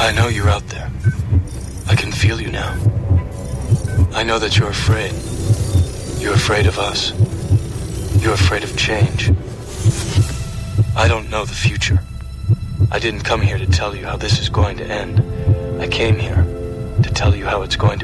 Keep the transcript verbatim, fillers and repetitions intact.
I know you're out there. I can feel you now. I know that you're afraid. You're afraid of us. You're afraid of change. I don't know the future. I didn't come here to tell you how this is going to end. I came here to tell you how it's going to